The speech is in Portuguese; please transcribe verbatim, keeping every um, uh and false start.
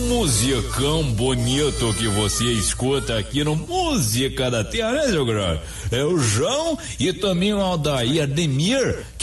musicão bonito que você escuta aqui no Música da Terra, né, seu grande? É o João e também o Aldair Ademir,